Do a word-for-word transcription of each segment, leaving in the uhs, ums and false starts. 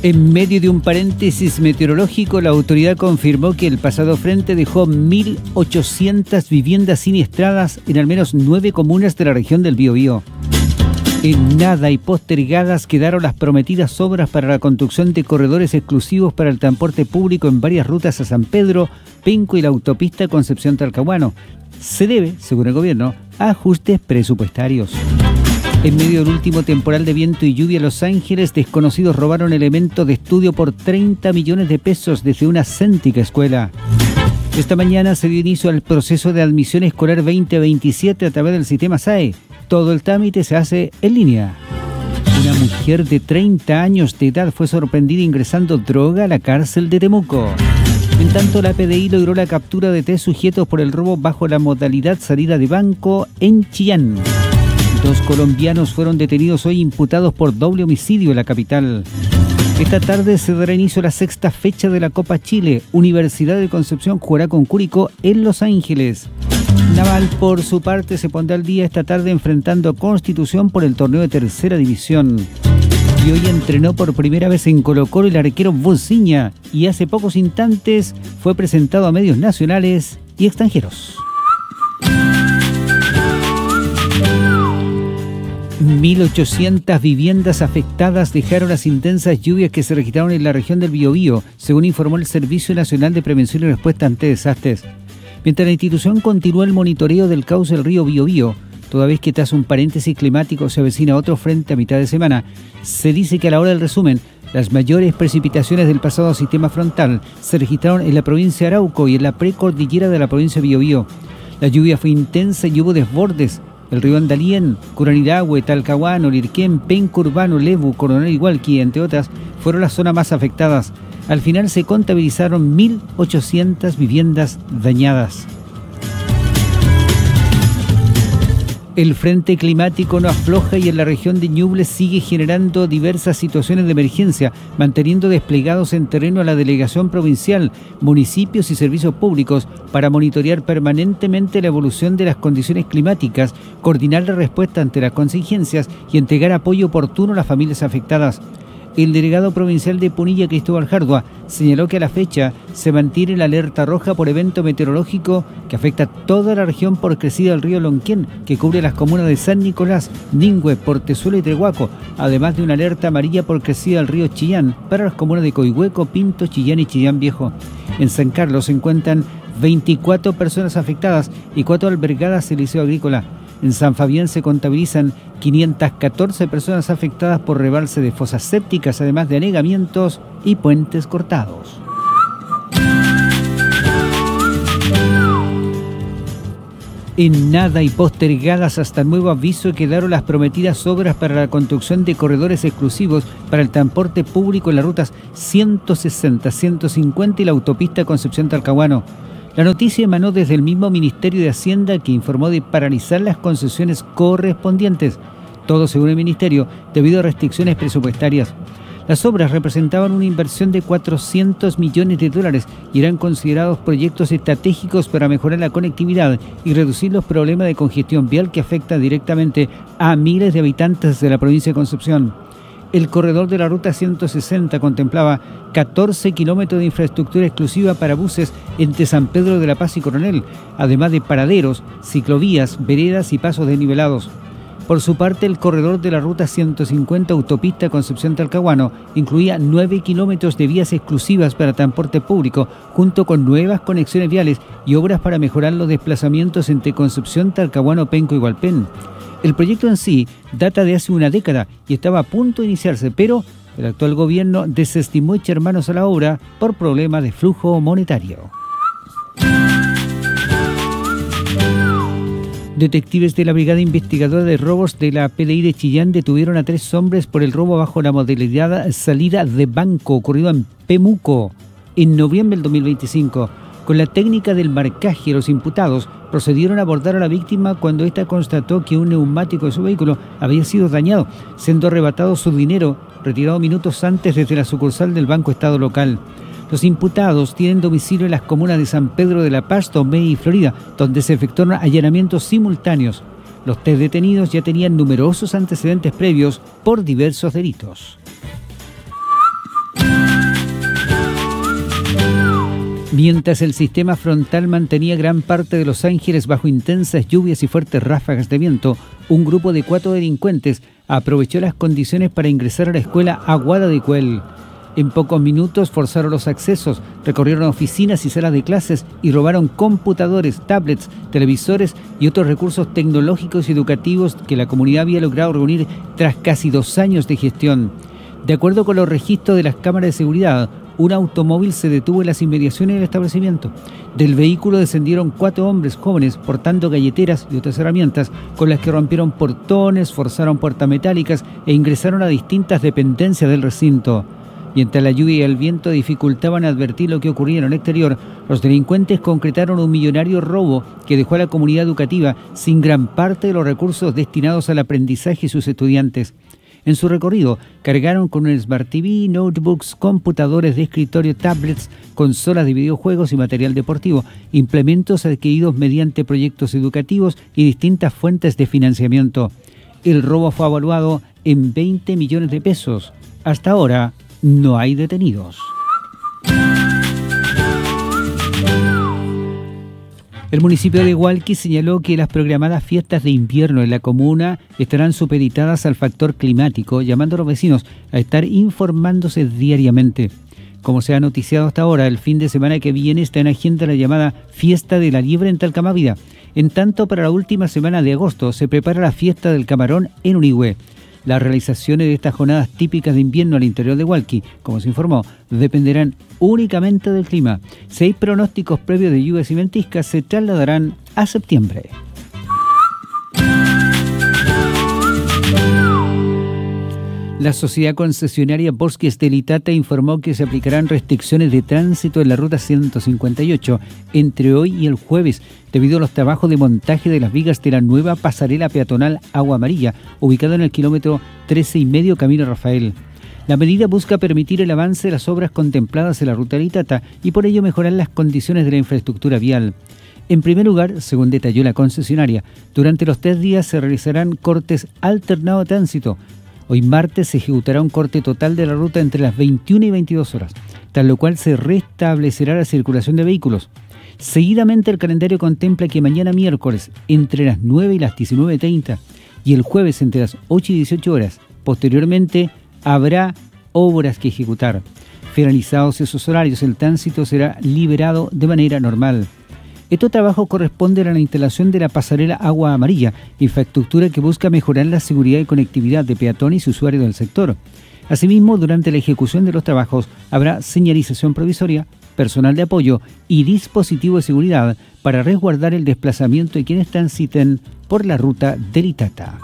En medio de un paréntesis meteorológico, la autoridad confirmó que el pasado frente dejó mil ochocientas viviendas siniestradas en al menos nueve comunas de la región del Biobío. En nada y postergadas quedaron las prometidas obras para la construcción de corredores exclusivos para el transporte público en varias rutas a San Pedro, Penco y la autopista Concepción-Talcahuano. Se debe, según el gobierno, a ajustes presupuestarios. En medio del último temporal de viento y lluvia en Los Ángeles, desconocidos robaron elementos de estudio por treinta millones de pesos desde una céntrica escuela. Esta mañana se dio inicio al proceso de admisión escolar veinte veintisiete a través del sistema S A E. Todo el trámite se hace en línea. Una mujer de treinta años de edad fue sorprendida ingresando droga a la cárcel de Temuco. En tanto, la P D I logró la captura de tres sujetos por el robo bajo la modalidad salida de banco en Chillán. Dos colombianos fueron detenidos hoy imputados por doble homicidio en la capital. Esta tarde se dará inicio a la sexta fecha de la Copa Chile. Universidad de Concepción jugará con Curicó en Los Ángeles. Naval, por su parte, se pondrá al día esta tarde enfrentando a Constitución por el torneo de tercera división. Y hoy entrenó por primera vez en Colo-Colo el arquero Bociña y hace pocos instantes fue presentado a medios nacionales y extranjeros. mil ochocientas viviendas afectadas dejaron las intensas lluvias que se registraron en la región del Biobío, según informó el Servicio Nacional de Prevención y Respuesta ante Desastres. Mientras la institución continúa el monitoreo del cauce del río Biobío, toda vez que tras un paréntesis climático se avecina otro frente a mitad de semana, se dice que a la hora del resumen, las mayores precipitaciones del pasado sistema frontal se registraron en la provincia de Arauco y en la precordillera de la provincia de Biobío. La lluvia fue intensa y hubo desbordes. El río Andalién, Curanilahue, Talcahuano, Lirquén, Penco Urbano, Lebu, Coronel Igualqui, entre otras, fueron las zonas más afectadas. Al final se contabilizaron mil ochocientas viviendas dañadas. El frente climático no afloja y en la región de Ñuble sigue generando diversas situaciones de emergencia, manteniendo desplegados en terreno a la delegación provincial, municipios y servicios públicos para monitorear permanentemente la evolución de las condiciones climáticas, coordinar la respuesta ante las contingencias y entregar apoyo oportuno a las familias afectadas. El delegado provincial de Punilla, Cristóbal Jardua, señaló que a la fecha se mantiene la alerta roja por evento meteorológico que afecta a toda la región por crecida del río Lonquén, que cubre las comunas de San Nicolás, Ningüe, Portezuelo y Trehuaco, además de una alerta amarilla por crecida del río Chillán para las comunas de Coihueco, Pinto, Chillán y Chillán Viejo. En San Carlos se encuentran veinticuatro personas afectadas y cuatro albergadas en el Liceo Agrícola. En San Fabián se contabilizan quinientas catorce personas afectadas por rebalse de fosas sépticas, además de anegamientos y puentes cortados. En nada y postergadas hasta nuevo aviso quedaron las prometidas obras para la construcción de corredores exclusivos para el transporte público en las rutas ciento sesenta, ciento cincuenta y la autopista Concepción-Talcahuano. La noticia emanó desde el mismo Ministerio de Hacienda, que informó de paralizar las concesiones correspondientes, todo según el Ministerio, debido a restricciones presupuestarias. Las obras representaban una inversión de cuatrocientos millones de dólares y eran considerados proyectos estratégicos para mejorar la conectividad y reducir los problemas de congestión vial que afectan directamente a miles de habitantes de la provincia de Concepción. El corredor de la ruta ciento sesenta contemplaba catorce kilómetros de infraestructura exclusiva para buses entre San Pedro de la Paz y Coronel, además de paraderos, ciclovías, veredas y pasos desnivelados. Por su parte, el corredor de la ruta ciento cincuenta autopista Concepción-Talcahuano incluía nueve kilómetros de vías exclusivas para transporte público, junto con nuevas conexiones viales y obras para mejorar los desplazamientos entre Concepción, Talcahuano, Penco y Hualpén. El proyecto en sí data de hace una década y estaba a punto de iniciarse, pero el actual gobierno desestimó echar manos a la obra por problemas de flujo monetario. Detectives de la Brigada Investigadora de Robos de la P D I de Chillán detuvieron a tres hombres por el robo bajo la modalidad salida de banco ocurrido en Pemuco en noviembre del dos mil veinticinco. Con la técnica del marcaje, los imputados procedieron a abordar a la víctima cuando ésta constató que un neumático de su vehículo había sido dañado, siendo arrebatado su dinero, retirado minutos antes desde la sucursal del Banco Estado local. Los imputados tienen domicilio en las comunas de San Pedro de la Paz, Tomé y Florida, donde se efectuaron allanamientos simultáneos. Los tres detenidos ya tenían numerosos antecedentes previos por diversos delitos. Mientras el sistema frontal mantenía gran parte de Los Ángeles bajo intensas lluvias y fuertes ráfagas de viento, un grupo de cuatro delincuentes aprovechó las condiciones para ingresar a la escuela Aguada de Coel. En pocos minutos forzaron los accesos, recorrieron oficinas y salas de clases y robaron computadores, tablets, televisores y otros recursos tecnológicos y educativos que la comunidad había logrado reunir tras casi dos años de gestión. De acuerdo con los registros de las cámaras de seguridad, un automóvil se detuvo en las inmediaciones del establecimiento. Del vehículo descendieron cuatro hombres jóvenes portando galleteras y otras herramientas con las que rompieron portones, forzaron puertas metálicas e ingresaron a distintas dependencias del recinto. Mientras la lluvia y el viento dificultaban advertir lo que ocurría en el exterior, los delincuentes concretaron un millonario robo que dejó a la comunidad educativa sin gran parte de los recursos destinados al aprendizaje de sus estudiantes. En su recorrido, cargaron con un Smart T V, notebooks, computadores de escritorio, tablets, consolas de videojuegos y material deportivo, implementos adquiridos mediante proyectos educativos y distintas fuentes de financiamiento. El robo fue evaluado en veinte millones de pesos. Hasta ahora, no hay detenidos. El municipio de Hualqui señaló que las programadas fiestas de invierno en la comuna estarán supeditadas al factor climático, llamando a los vecinos a estar informándose diariamente. Como se ha noticiado hasta ahora, el fin de semana que viene está en agenda la llamada Fiesta de la Liebre en Talcamávida. En tanto, para la última semana de agosto se prepara la Fiesta del Camarón en Unigüe. Las realizaciones de estas jornadas típicas de invierno al interior de Hualqui, como se informó, dependerán únicamente del clima. Seis pronósticos previos de lluvias y ventiscas se trasladarán a septiembre. La sociedad concesionaria Bosques del Itata informó que se aplicarán restricciones de tránsito en la ruta ciento cincuenta y ocho entre hoy y el jueves, debido a los trabajos de montaje de las vigas de la nueva pasarela peatonal Agua Amarilla, ubicada en el kilómetro trece y medio Camino Rafael. La medida busca permitir el avance de las obras contempladas en la ruta del Itata y por ello mejorar las condiciones de la infraestructura vial. En primer lugar, según detalló la concesionaria, durante los tres días se realizarán cortes alternados de tránsito. Hoy martes se ejecutará un corte total de la ruta entre las veintiuna y veintidós horas, tras lo cual se restablecerá la circulación de vehículos. Seguidamente el calendario contempla que mañana miércoles entre las nueve y las diecinueve treinta y el jueves entre las ocho y dieciocho horas. Posteriormente habrá obras que ejecutar. Finalizados esos horarios, el tránsito será liberado de manera normal. Estos trabajos corresponden a la instalación de la pasarela Agua Amarilla, infraestructura que busca mejorar la seguridad y conectividad de peatones y usuarios del sector. Asimismo, durante la ejecución de los trabajos habrá señalización provisoria, personal de apoyo y dispositivo de seguridad para resguardar el desplazamiento de quienes transiten por la ruta del Itata.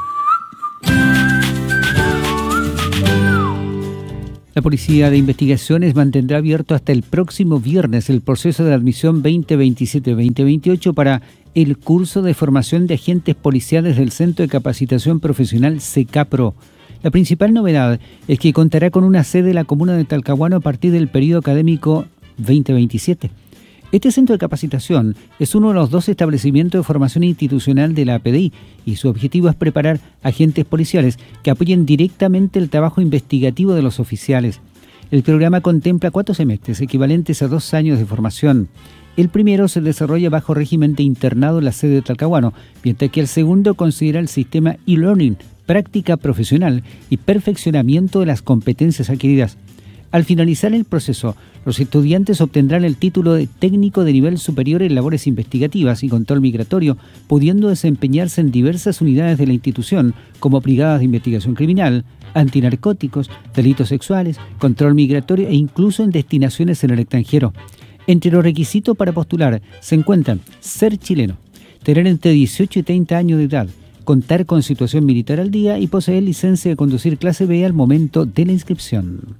La Policía de Investigaciones mantendrá abierto hasta el próximo viernes el proceso de admisión veinte veintisiete veinte veintiocho para el curso de formación de agentes policiales del Centro de Capacitación Profesional CECAPRO. La principal novedad es que contará con una sede en la comuna de Talcahuano a partir del periodo académico veinte veintisiete. Este centro de capacitación es uno de los dos establecimientos de formación institucional de la A P D I y su objetivo es preparar agentes policiales que apoyen directamente el trabajo investigativo de los oficiales. El programa contempla cuatro semestres, equivalentes a dos años de formación. El primero se desarrolla bajo régimen de internado en la sede de Talcahuano, mientras que el segundo considera el sistema e-learning, práctica profesional y perfeccionamiento de las competencias adquiridas. Al finalizar el proceso, los estudiantes obtendrán el título de técnico de nivel superior en labores investigativas y control migratorio, pudiendo desempeñarse en diversas unidades de la institución, como brigadas de investigación criminal, antinarcóticos, delitos sexuales, control migratorio e incluso en destinaciones en el extranjero. Entre los requisitos para postular se encuentran ser chileno, tener entre dieciocho y treinta años de edad, contar con situación militar al día y poseer licencia de conducir clase B al momento de la inscripción.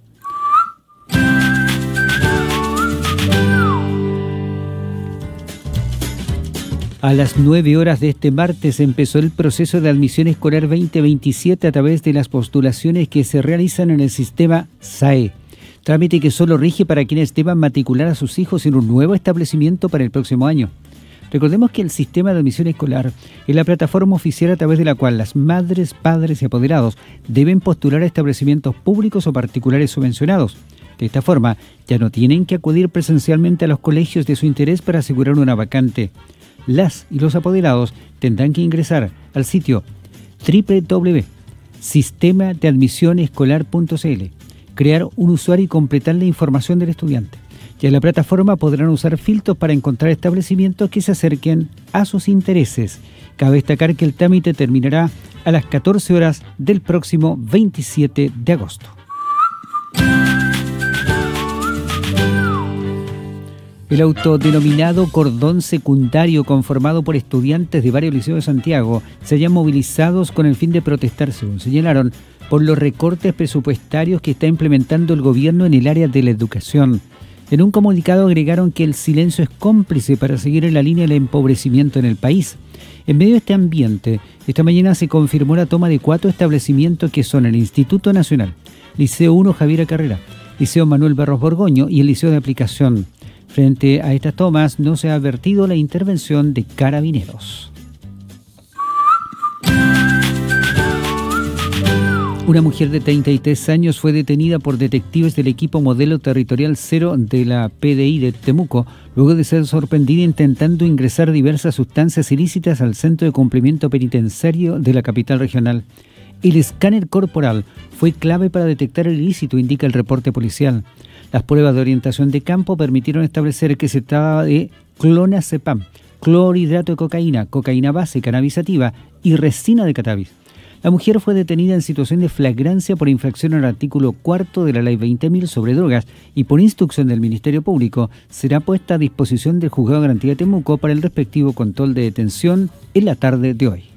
A las nueve horas de este martes empezó el proceso de admisión escolar veinte veintisiete a través de las postulaciones que se realizan en el sistema S A E, trámite que solo rige para quienes deban matricular a sus hijos en un nuevo establecimiento para el próximo año. Recordemos que el sistema de admisión escolar es la plataforma oficial a través de la cual las madres, padres y apoderados deben postular a establecimientos públicos o particulares subvencionados. De esta forma, ya no tienen que acudir presencialmente a los colegios de su interés para asegurar una vacante. Las y los apoderados tendrán que ingresar al sitio doble u doble u doble u punto sistema de admisión escolar punto c l, crear un usuario y completar la información del estudiante. Y en la plataforma podrán usar filtros para encontrar establecimientos que se acerquen a sus intereses. Cabe destacar que el trámite terminará a las catorce horas del próximo veintisiete de agosto. El autodenominado cordón secundario, conformado por estudiantes de varios liceos de Santiago, se hallan movilizados con el fin de protestar, según señalaron, por los recortes presupuestarios que está implementando el gobierno en el área de la educación. En un comunicado agregaron que el silencio es cómplice para seguir en la línea del empobrecimiento en el país. En medio de este ambiente, esta mañana se confirmó la toma de cuatro establecimientos que son el Instituto Nacional, Liceo uno Javiera Carrera, Liceo Manuel Barros Borgoño y el Liceo de Aplicación. Frente a estas tomas no se ha advertido la intervención de Carabineros. Una mujer de treinta y tres años fue detenida por detectives del equipo Modelo Territorial Cero de la P D I de Temuco, luego de ser sorprendida intentando ingresar diversas sustancias ilícitas al Centro de Cumplimiento Penitenciario de la capital regional. El escáner corporal fue clave para detectar el ilícito, indica el reporte policial. Las pruebas de orientación de campo permitieron establecer que se trataba de clonazepam, clorhidrato de cocaína, cocaína base, cannabis sativa y resina de cannabis. La mujer fue detenida en situación de flagrancia por infracción al artículo cuarto de la Ley veinte mil sobre drogas y por instrucción del Ministerio Público será puesta a disposición del Juzgado de Garantía de Temuco para el respectivo control de detención en la tarde de hoy.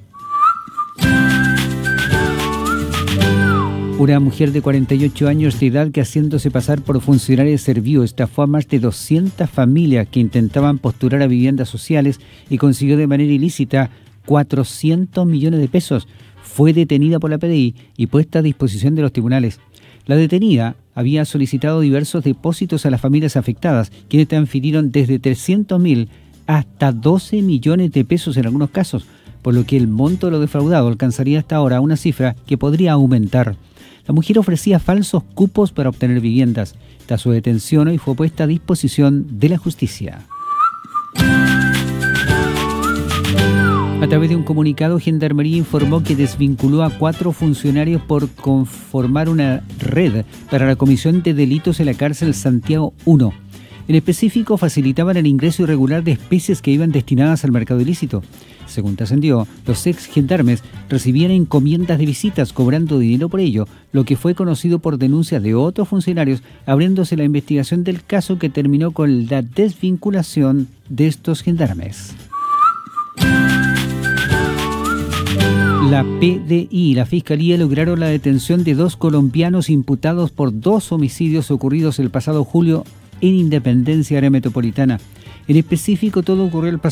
Una mujer de cuarenta y ocho años de edad que, haciéndose pasar por funcionaria de Servio, estafó a más de doscientas familias que intentaban postular a viviendas sociales y consiguió de manera ilícita cuatrocientos millones de pesos. Fue detenida por la P D I y puesta a disposición de los tribunales. La detenida había solicitado diversos depósitos a las familias afectadas, quienes transfirieron desde trescientos mil hasta doce millones de pesos en algunos casos, por lo que el monto de lo defraudado alcanzaría hasta ahora una cifra que podría aumentar. La mujer ofrecía falsos cupos para obtener viviendas. Tras su detención, hoy fue puesta a disposición de la justicia. A través de un comunicado, Gendarmería informó que desvinculó a cuatro funcionarios por conformar una red para la comisión de delitos en la cárcel Santiago uno. En específico, facilitaban el ingreso irregular de especies que iban destinadas al mercado ilícito. Según trascendió, los ex gendarmes recibían encomiendas de visitas cobrando dinero por ello, lo que fue conocido por denuncias de otros funcionarios, abriéndose la investigación del caso que terminó con la desvinculación de estos gendarmes. La P D I y la Fiscalía lograron la detención de dos colombianos imputados por dos homicidios ocurridos el pasado julio en Independencia, área metropolitana. En específico, todo ocurrió el pasado